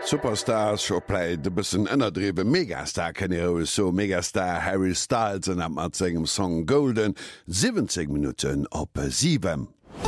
Superstars opläit de bëssen ënnerdriwe Megastar kenne so Megastar Harry Styles en am mat segem Song Golden 70 Minuten op 7.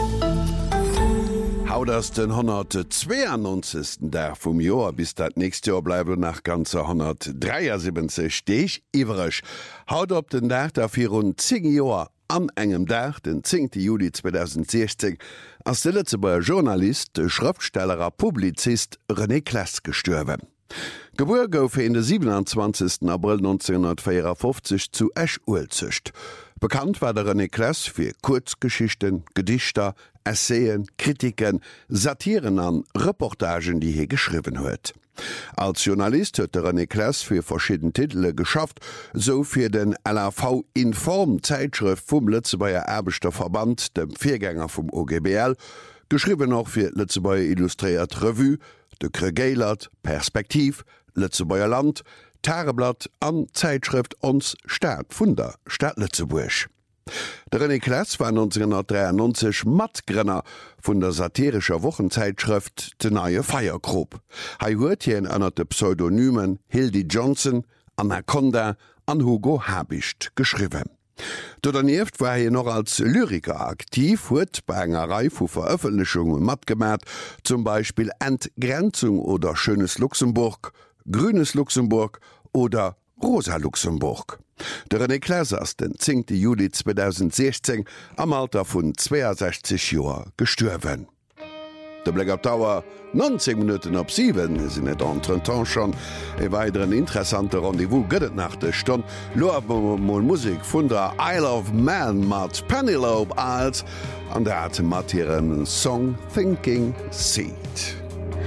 Haut ass den 192. der vum Joer bis dat nächste Jahr bleiwe nach ganze 173 steich iwwerech. Haut op den Dach der fir rund 10 Joer an engem Dach den 10. Juli 2016 ass de Lützebauer Journalist, Schriftstellerer, Publizist René Claes gestürwe. Geburt gouf in den 27. April 1954 zu Esch-Ulzcht. Bekannt war der René Claes fir Kurzgeschichten, Gedichter, Essayen, Kritiken, Satiren an Reportagen, die hier geschrieben huet. Als Journalist huet der René Claes fir verschieden Titel geschafft, so fir den LAV Inform Zeitschrift vum Lützebauer Erbischter Verband, dem Viergänger vum OGBL, geschrieben auch fir Lützebauer Illustriert Revue, de Kregeilert, Perspektiv, Lützebauer Land, Tageblatt an Zeitschrift Ons Staat vun der Stadt Lützeburg. Der René Claes war 1993 Mattgrenner vun der satirischer Wochenzeitschrift de Neue Feiergrop. Hei huet hien ënner de Pseudonymen Hildy Johnson, Anaconda an Hugo Habicht geschriwen. Dodanieft war hi noch als Lyriker aktiv, huet bei enger Reihe vu Veröffentlichungen mat gemerkt, zum Beispiel Entgrenzung oder Schönes Luxemburg, Grünes Luxemburg oder Rosa Luxemburg. Der René Claes ass den 10. Juli 2016 am Alter vun 62 Joer gestürwen. Der Blick op Dauer 90 Minuten op 7 sinn net entretan schon e weiteren interessante Rendevous gëtt nach de Stonn Lomoll Musik vun der Isle of Man mat Penelope als an der Mattieren Song Thinking Seed.